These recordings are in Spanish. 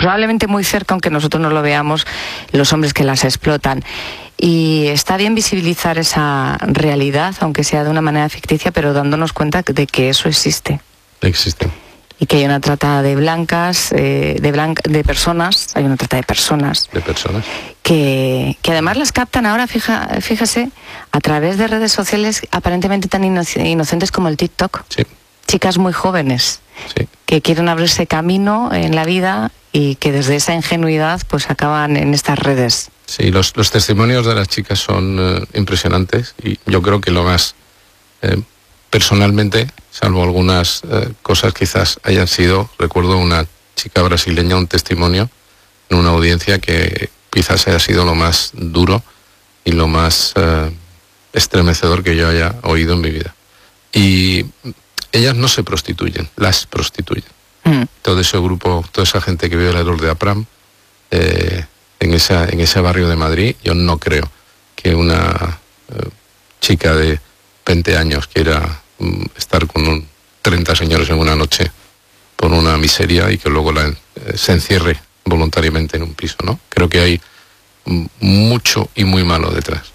probablemente muy cerca, aunque nosotros no lo veamos, los hombres que las explotan. Y está bien visibilizar esa realidad, aunque sea de una manera ficticia, pero dándonos cuenta de que eso existe. Existe. Y que hay una trata de blancas, de personas, hay una trata de personas. De personas. Que además las captan ahora, fíjese, a través de redes sociales aparentemente tan inocentes como el TikTok. Sí. Chicas muy jóvenes, sí, que quieren abrirse camino en la vida y que desde esa ingenuidad pues acaban en estas redes. Sí, los testimonios de las chicas son impresionantes, y yo creo que lo más, personalmente, salvo algunas cosas quizás hayan sido, recuerdo una chica brasileña, un testimonio en una audiencia que quizás haya sido lo más duro y lo más estremecedor que yo haya oído en mi vida. Y ellas no se prostituyen, las prostituyen. Todo ese grupo, toda esa gente que vive alrededor de Apram, en ese barrio de Madrid, yo no creo que una chica de 20 años quiera estar con 30 señores en una noche por una miseria y que luego se encierre voluntariamente en un piso, ¿no? Creo que hay mucho y muy malo detrás.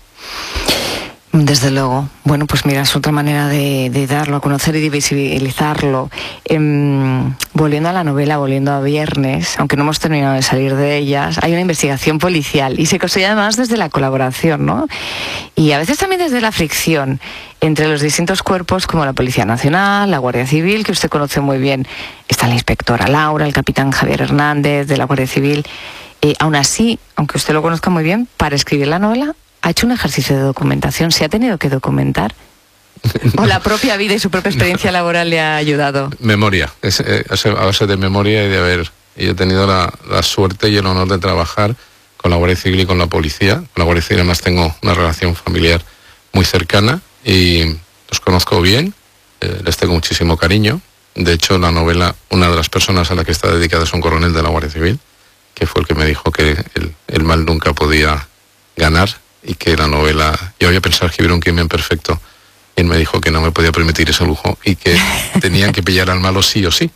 Desde luego. Bueno, pues mira, es otra manera de darlo a conocer y de visibilizarlo. Volviendo a la novela, volviendo a Viernes, aunque no hemos terminado de salir de ellas, hay una investigación policial y se construye además desde la colaboración, ¿no? Y a veces también desde la fricción entre los distintos cuerpos como la Policía Nacional, la Guardia Civil, que usted conoce muy bien. Está la inspectora Laura, el capitán Javier Hernández de la Guardia Civil. Aún así, aunque usted lo conozca muy bien, para escribir la novela ha hecho un ejercicio de documentación. ¿Se ha tenido que documentar? ¿O la propia vida y su propia experiencia laboral le ha ayudado? Memoria, a base de memoria y de haber... Yo he tenido la suerte y el honor de trabajar con la Guardia Civil y con la policía. Con la Guardia Civil además tengo una relación familiar muy cercana y los conozco bien, les tengo muchísimo cariño. De hecho, la novela, una de las personas a la que está dedicada es un coronel de la Guardia Civil, que fue el que me dijo que el mal nunca podía ganar y que la novela... Yo había pensado escribir un crimen perfecto y él me dijo que no me podía permitir ese lujo y que tenían que pillar al malo sí o sí.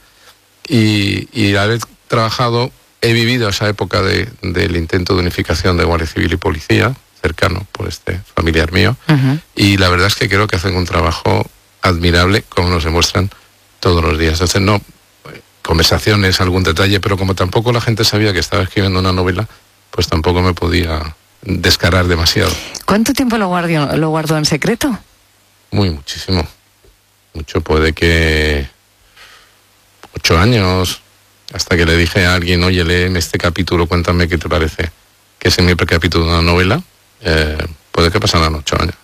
Y al haber trabajado, he vivido esa época del intento de unificación de Guardia Civil y Policía, cercano por este familiar mío, y la verdad es que creo que hacen un trabajo admirable, como nos demuestran todos los días. Entonces, no, conversaciones, algún detalle, pero como tampoco la gente sabía que estaba escribiendo una novela, pues tampoco me podía descarar demasiado. ¿Cuánto tiempo lo guardó en secreto? Muchísimo. Mucho, puede que 8 años, hasta que le dije a alguien, oye, léeme este capítulo, cuéntame qué te parece, que es el primer capítulo de una novela. Puede que pasaran 8 años.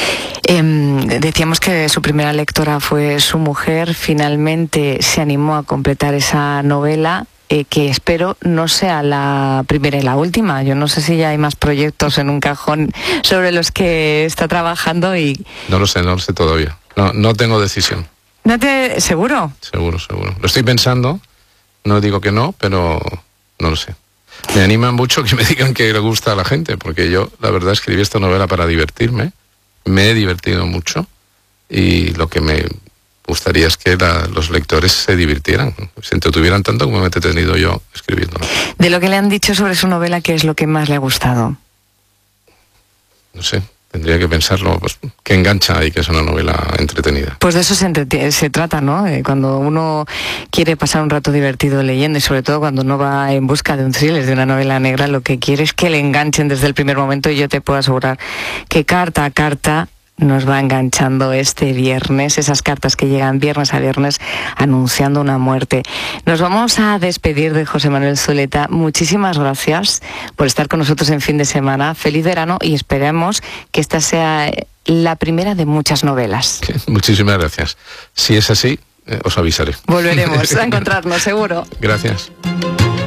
Decíamos que su primera lectora fue su mujer. Finalmente se animó a completar esa novela, que espero no sea la primera y la última. Yo no sé si ya hay más proyectos en un cajón sobre los que está trabajando y... No lo sé todavía. No tengo decisión. ¿Seguro? Seguro. Lo estoy pensando, no digo que no, pero no lo sé. Me anima mucho que me digan que le gusta a la gente, porque yo, la verdad, escribí esta novela para divertirme. Me he divertido mucho y lo que me gustaría es que los lectores se divirtieran, se entretuvieran tanto como me he entretenido yo escribiendo. De lo que le han dicho sobre su novela, ¿qué es lo que más le ha gustado? No sé, tendría que pensarlo, pues, que engancha y que es una novela entretenida. Pues de eso se trata, ¿no? Cuando uno quiere pasar un rato divertido leyendo y sobre todo cuando uno va en busca de un thriller, de una novela negra, lo que quiere es que le enganchen desde el primer momento, y yo te puedo asegurar que carta a carta nos va enganchando este viernes, esas cartas que llegan viernes a viernes anunciando una muerte. Nos vamos a despedir de José Manuel Zuleta. Muchísimas gracias por estar con nosotros en fin de semana. Feliz verano y esperemos que esta sea la primera de muchas novelas. Muchísimas gracias. Si es así, os avisaré. Volveremos a encontrarnos, seguro. Gracias.